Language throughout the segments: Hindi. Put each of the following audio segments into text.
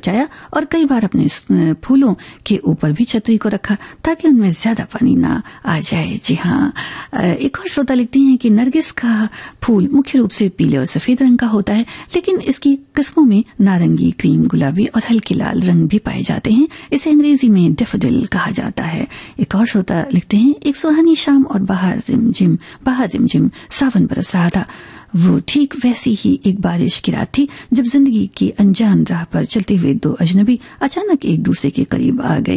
बचाया और कई बार अपने फूलों के ऊपर भी छतरी को रखा ताकि उनमें ज्यादा पानी ना आ जाए। जी हाँ, एक और श्रोता लिखती हैं कि नरगिस का फूल मुख्य रूप से पीले और सफेद रंग का होता है, लेकिन इसकी किस्मों में नारंगी, क्रीम, गुलाबी और हल्के लाल रंग भी पाए जाते हैं। इसे अंग्रेजी में डैफोडिल कहा जाता है। एक और श्रोता लिखते हैं, एक सुहानी शाम और बाहर रिमझिम सावन बरस रहा था। वो ठीक वैसी ही एक बारिश की रात थी जब जिंदगी की अनजान राह पर चलते हुए दो अजनबी अचानक एक दूसरे के करीब आ गए।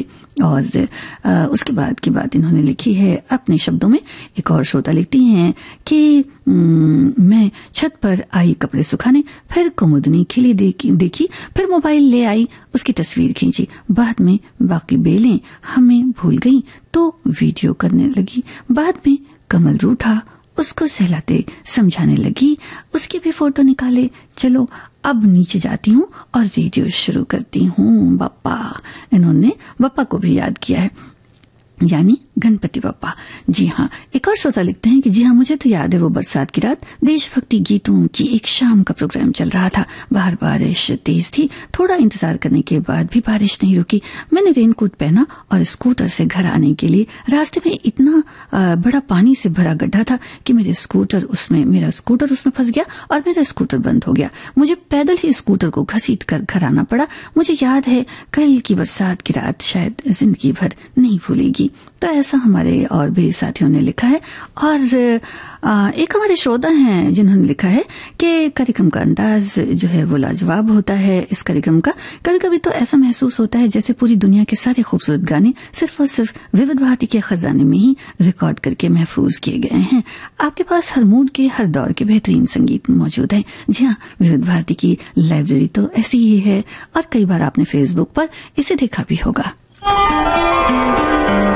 और उसके बाद की बात इन्होंने लिखी है अपने शब्दों में। एक और श्रोता लिखती हैं कि मैं छत पर आई कपड़े सुखाने, फिर कुमुदनी खिली देखी, फिर मोबाइल ले आई, उसकी तस्वीर खींची। बाद में बाकी बेलें हमें भूल गई तो वीडियो करने लगी। बाद में कमल रूठा, उसको सहलाते समझाने लगी, उसके भी फोटो निकाले। चलो अब नीचे जाती हूँ और रेडियो शुरू करती हूँ बप्पा। इन्होंने बप्पा को भी याद किया है, यानी गणपति बप्पा। जी हाँ, एक और श्रोता लिखते हैं कि जी हाँ, मुझे तो याद है वो बरसात की रात, देशभक्ति गीतों की एक शाम का प्रोग्राम चल रहा था। बाहर बारिश तेज थी, थोड़ा इंतजार करने के बाद भी बारिश नहीं रुकी। मैंने रेनकोट पहना और स्कूटर से घर आने के लिए रास्ते में इतना बड़ा पानी से भरा गड्ढा था कि मेरा स्कूटर उसमें फंस गया और मेरा स्कूटर बंद हो गया। मुझे पैदल ही स्कूटर को घसीट कर घर आना पड़ा। मुझे याद है कल की बरसात की रात शायद जिंदगी भर नहीं भूलेगी। तो ऐसा हमारे और भी साथियों ने लिखा है। और एक हमारे श्रोता हैं जिन्होंने लिखा है कि कार्यक्रम का अंदाज जो है वो लाजवाब होता है। इस कार्यक्रम का कभी कभी तो ऐसा महसूस होता है जैसे पूरी दुनिया के सारे खूबसूरत गाने सिर्फ और सिर्फ विविध भारती के खजाने में ही रिकॉर्ड करके महफूज किए गए हैं। आपके पास हर मूड के, हर दौर के बेहतरीन संगीत मौजूद है। जी हाँ, विविध भारती की लाइब्रेरी तो ऐसी ही है और कई बार आपने फेसबुक पर इसे देखा भी होगा।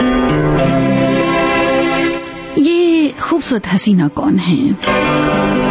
ये खूबसूरत हसीना कौन है?